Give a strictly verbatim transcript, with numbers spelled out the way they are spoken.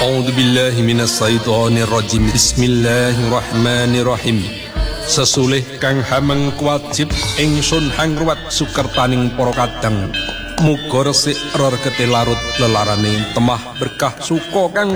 A'udzubillahi minasyaitonirrajim. Bismillahirrahmanirrahim. Sesulih kang hameng kuwajib ingsun hangruwat sukertaning para kadang. Muga resik ror ketelarut lelarane temah berkah suka kang